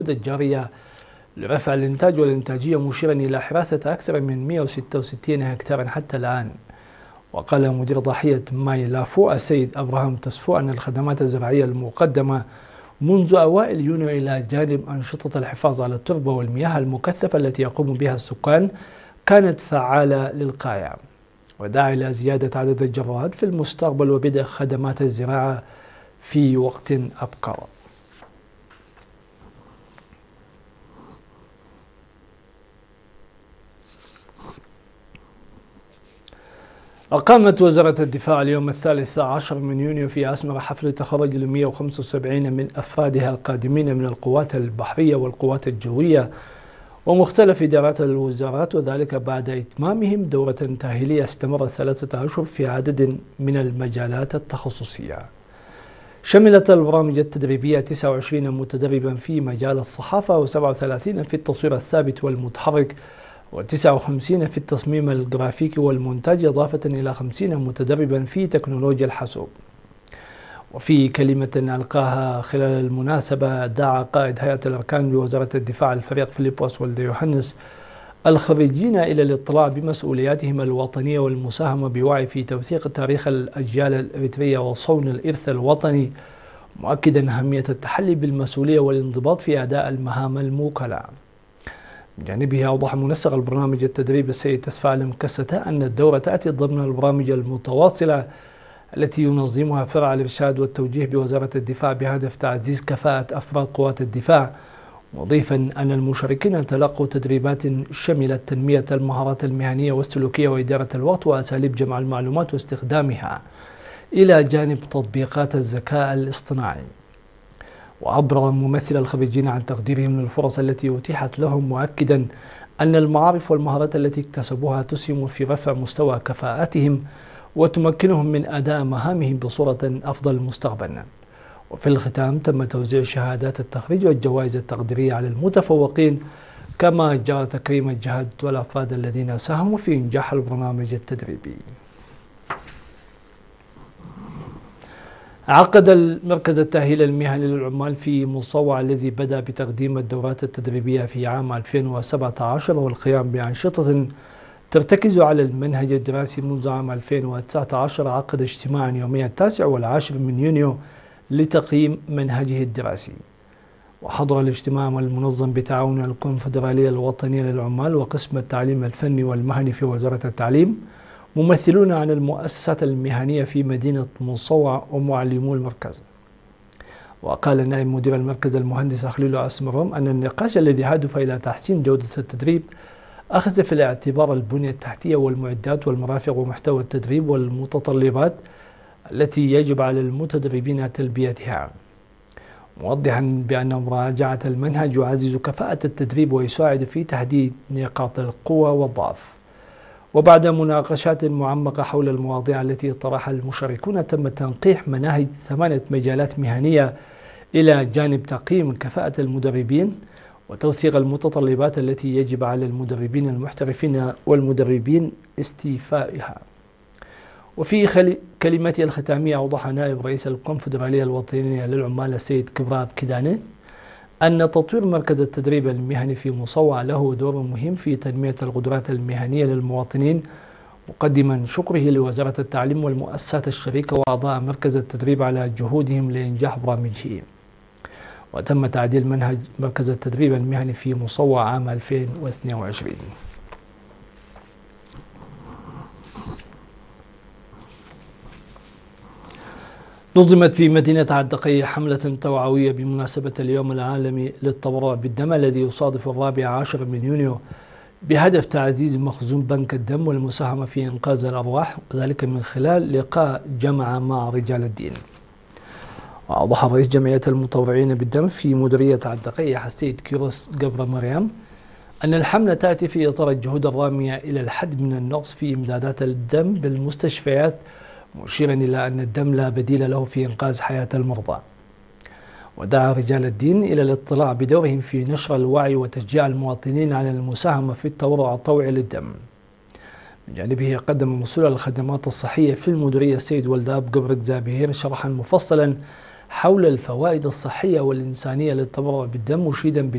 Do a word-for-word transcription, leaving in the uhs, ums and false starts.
الجارية لرفع الإنتاج والإنتاجية، مشيرا إلى حراثة أكثر من مئة وستة وستين هكتارا حتى الآن. وقال مدير ضاحية ماي لافو السيد أبراهام تسفو أن الخدمات الزراعية المقدمة منذ أوائل يونيو إلى جانب أنشطة الحفاظ على التربة والمياه المكثفة التي يقوم بها السكان كانت فعالة للغاية، ودعا إلى زيادة عدد الجرات في المستقبل وبدء خدمات الزراعة في وقت أبكر. أقامت وزارة الدفاع اليوم الثالث عشر من يونيو في أسمر حفل تخرج ل مئة وخمسة وسبعين من أفرادها القادمين من القوات البحرية والقوات الجوية ومختلف إدارات الوزارات، وذلك بعد إتمامهم دورة تأهيلية استمرت ثلاثة أشهر في عدد من المجالات التخصصية. شملت البرامج التدريبية تسعة وعشرين متدربا في مجال الصحافة وسبعة وثلاثين في التصوير الثابت والمتحرك وتسعة وخمسين في التصميم الجرافيكي والمونتاج، إضافة إلى خمسين متدربا في تكنولوجيا الحاسوب. وفي كلمة ألقاها خلال المناسبة، دعا قائد هيئة الأركان بوزارة الدفاع الفريق فيليبوس ولد يوحنس الخريجين إلى الاطلاع بمسؤولياتهم الوطنية والمساهمة بوعي في توثيق تاريخ الأجيال الإريترية وصون الإرث الوطني، مؤكدا أهمية التحلي بالمسؤولية والانضباط في أداء المهام الموكلة. بجانبه أوضح منسق البرنامج التدريب السيد تسفاء المكسة أن الدورة تأتي ضمن البرامج المتواصلة التي ينظمها فرع الإرشاد والتوجيه بوزارة الدفاع بهدف تعزيز كفاءة أفراد قوات الدفاع، مضيفا أن المشاركين تلقوا تدريبات شملت تنمية المهارات المهنية والسلوكية وإدارة الوقت وأساليب جمع المعلومات واستخدامها إلى جانب تطبيقات الذكاء الاصطناعي. وعبر ممثل الخريجين عن تقديرهم للفرص التي أتيحت لهم، مؤكدا أن المعارف والمهارات التي اكتسبوها تسهم في رفع مستوى كفاءتهم وتمكنهم من أداء مهامهم بصورة أفضل مستقبلا. وفي الختام تم توزيع شهادات التخريج والجوائز التقديرية على المتفوقين، كما جرى تكريم الجهات والأفراد الذين ساهموا في إنجاح البرنامج التدريبي. عقد المركز التأهيل المهني للعمال في مصوع الذي بدأ بتقديم الدورات التدريبية في عام ألفين وسبعة عشر والقيام بأنشطة ترتكز على المنهج الدراسي منذ عام ألفين وتسعة عشر، عقد اجتماعا يوميا التاسع والعاشر من يونيو لتقييم منهجه الدراسي. وحضر الاجتماع المنظم بتعاون الكونفدرالية الوطنية للعمال وقسم التعليم الفني والمهني في وزارة التعليم ممثلون عن المؤسسات المهنية في مدينة مصوع ومعلمو المركز. وقال نائب مدير المركز المهندس أخليل أسمرهم أن النقاش الذي هدف إلى تحسين جودة التدريب أخذ في الاعتبار البنية التحتية والمعدات والمرافق ومحتوى التدريب والمتطلبات التي يجب على المتدربين تلبيتها، موضحا بأن مراجعة المنهج يعزز كفاءة التدريب ويساعد في تحديد نقاط القوة والضعف. وبعد مناقشات معمقة حول المواضيع التي طرحها المشاركون، تم تنقيح مناهج ثمانية مجالات مهنية إلى جانب تقييم كفاءة المدربين وتوثيق المتطلبات التي يجب على المدربين المحترفين والمدربين استيفائها. وفي كلمته الختامية أوضح نائب رئيس الكونفدرالية الوطنية للعمال السيد كبراب كداني أن تطوير مركز التدريب المهني في مصوع له دور مهم في تنمية القدرات المهنية للمواطنين، مقدما شكره لوزارة التعليم والمؤسسات الشريكة وأعضاء مركز التدريب على جهودهم لإنجاح برامجه. وتم تعديل منهج مركز التدريب المهني في مصوع عام ألفين واثنين وعشرين. نظمت في مدينة عدقية حملة توعوية بمناسبة اليوم العالمي للتبرع بالدم الذي يصادف الرابع عشر من يونيو بهدف تعزيز مخزون بنك الدم والمساهمة في إنقاذ الأرواح، وذلك من خلال لقاء جمع مع رجال الدين. وأوضح رئيس جمعية المتبرعين بالدم في مديرية عدقية السيد كيروس جبر مريم أن الحملة تأتي في إطار الجهود الرامية إلى الحد من النقص في إمدادات الدم بالمستشفيات، مشيرا إلى أن الدم لا بديل له في إنقاذ حياة المرضى. ودعا رجال الدين إلى الاطلاع بدورهم في نشر الوعي وتشجيع المواطنين على المساهمة في التبرع الطوعي للدم. من جانبه قدم مسؤول الخدمات الصحية في المديرية السيد ولداب جبرك زابير شرحا مفصلا حول الفوائد الصحية والإنسانية للتبرع بالدم، مشيدا